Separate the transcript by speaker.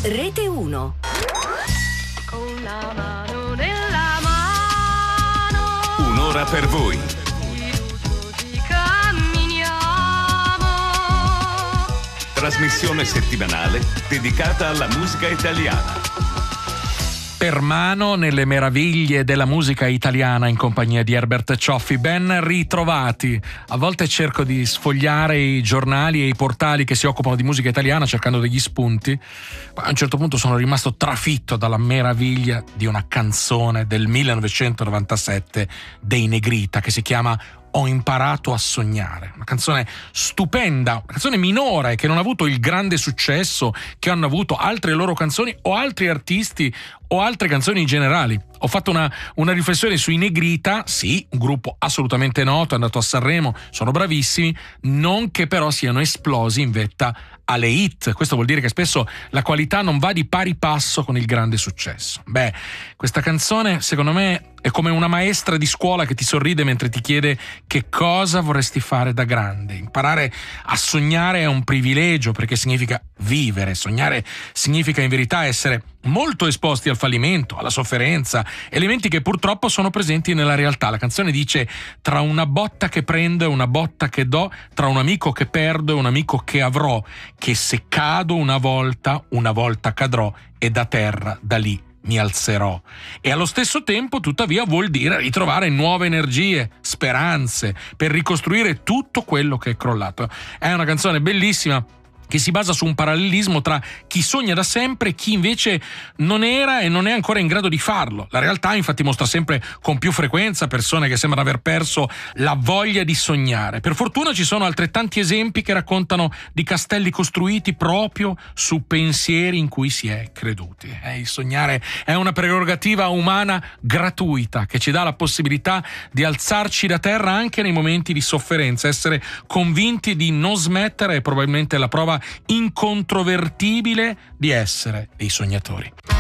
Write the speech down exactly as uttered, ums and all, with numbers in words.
Speaker 1: Rete uno.
Speaker 2: Con la mano nella mano.
Speaker 3: Un'ora per voi.
Speaker 2: Fiduciosi camminiamo.
Speaker 3: Trasmissione settimanale dedicata alla musica italiana.
Speaker 4: Per mano nelle meraviglie della musica italiana in compagnia di Herbert Cioffi. Ben ritrovati. A volte cerco di sfogliare i giornali e i portali che si occupano di musica italiana cercando degli spunti. Ma a un certo punto sono rimasto trafitto dalla meraviglia di una canzone del millenovecentonovantasette dei Negrita che si chiama Ho imparato a sognare, una canzone stupenda, una canzone minore che non ha avuto il grande successo che hanno avuto altre loro canzoni o altri artisti o altre canzoni in generale. Ho fatto una, una riflessione sui Negrita, sì, un gruppo assolutamente noto, è andato a Sanremo, sono bravissimi, non che però siano esplosi in vetta alle hit. Questo vuol dire che spesso la qualità non va di pari passo con il grande successo. Beh, questa canzone secondo me è come una maestra di scuola che ti sorride mentre ti chiede che cosa vorresti fare da grande. Imparare a sognare è un privilegio perché significa vivere. Sognare significa in verità essere molto esposti al fallimento, alla sofferenza, elementi che purtroppo sono presenti nella realtà. La canzone dice: tra una botta che prendo e una botta che do, tra un amico che perdo e un amico che avrò, che se cado una volta, una volta cadrò e da terra da lì mi alzerò. E allo stesso tempo, tuttavia, vuol dire ritrovare nuove energie, speranze, per ricostruire tutto quello che è crollato. È una canzone bellissima che si basa su un parallelismo tra chi sogna da sempre e chi invece non era e non è ancora in grado di farlo. La realtà infatti mostra sempre con più frequenza persone che sembrano aver perso la voglia di sognare. Per fortuna ci sono altrettanti esempi che raccontano di castelli costruiti proprio su pensieri in cui si è creduti. Eh, il sognare è una prerogativa umana gratuita che ci dà la possibilità di alzarci da terra anche nei momenti di sofferenza. Essere convinti di non smettere è probabilmente la prova incontrovertibile di essere dei sognatori.